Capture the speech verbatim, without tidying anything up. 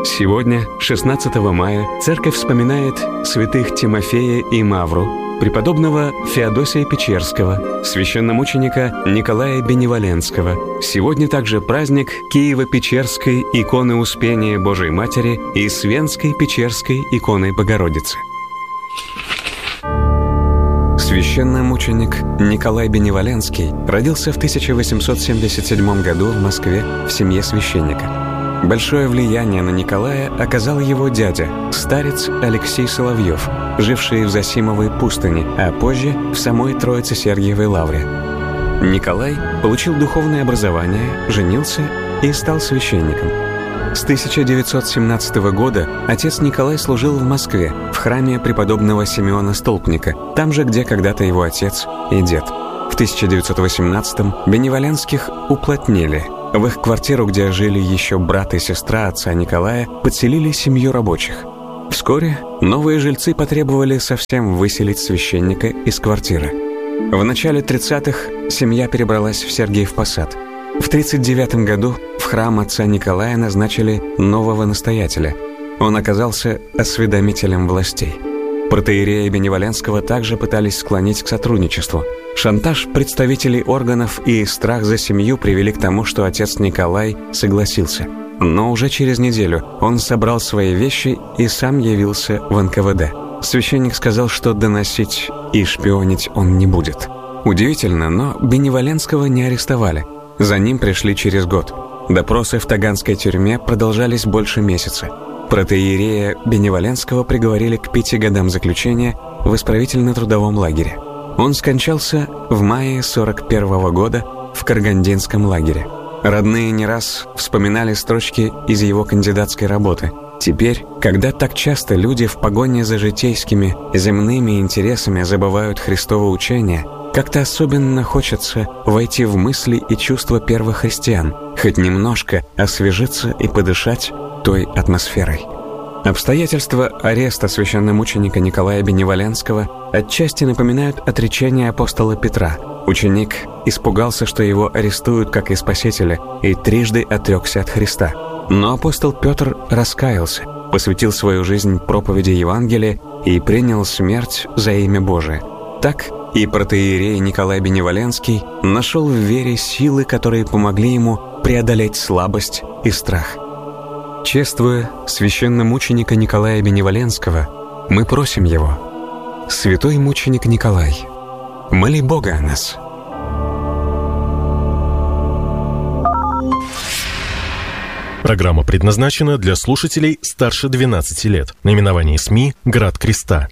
Сегодня, шестнадцатого мая, церковь вспоминает святых Тимофея и Мавру, преподобного Феодосия Печерского, священномученика Николая Беневоленского. Сегодня также праздник Киево-Печерской иконы Успения Божией Матери и Свенской Печерской иконы Богородицы. Священномученик Николай Беневоленский родился в тысяча восемьсот семьдесят седьмом году в Москве в семье священника. Большое влияние на Николая оказал его дядя, старец Алексей Соловьев, живший в Зосимовой пустыне, а позже в самой Троице-Сергиевой лавре. Николай получил духовное образование, женился и стал священником. С тысяча девятьсот семнадцатого года отец Николай служил в Москве, в храме преподобного Симеона Столпника, там же, где когда-то его отец и дед. В тысяча девятьсот восемнадцатом Беневоленских уплотнили. В их квартиру, где жили еще брат и сестра отца Николая, подселили семью рабочих. Вскоре новые жильцы потребовали совсем выселить священника из квартиры. В начале тридцатых семья перебралась в Сергиев Посад. В тридцать девятом году в храм отца Николая назначили нового настоятеля. Он оказался осведомителем властей. Протоиерея Беневоленского также пытались склонить к сотрудничеству. Шантаж представителей органов и страх за семью привели к тому, что отец Николай согласился. Но уже через неделю он собрал свои вещи и сам явился в эн ка вэ дэ. Священник сказал, что доносить и шпионить он не будет. Удивительно, но Беневоленского не арестовали. За ним пришли через год. Допросы в таганской тюрьме продолжались больше месяца. Протоиерея Беневоленского приговорили к пяти годам заключения в исправительно-трудовом лагере. Он скончался в мае сорок первого года в Каргандинском лагере. Родные не раз вспоминали строчки из его кандидатской работы. Теперь, когда так часто люди в погоне за житейскими земными интересами забывают Христово учение, как-то особенно хочется войти в мысли и чувства первых христиан, хоть немножко освежиться и подышать той атмосферой. Обстоятельства ареста священномученика Николая Беневоленского отчасти напоминают отречение апостола Петра. Ученик испугался, что его арестуют как и Спасителя, и трижды отрекся от Христа. Но апостол Петр раскаялся, посвятил свою жизнь проповеди Евангелия и принял смерть за имя Божие. Так и протоиерей Николай Беневоленский нашел в вере силы, которые помогли ему преодолеть слабость и страх. Чествуя священномученика Николая Беневоленского, мы просим его: «Святой мученик Николай, моли Бога о нас». Программа предназначена для слушателей старше двенадцати лет. Наименование СМИ «Град Креста».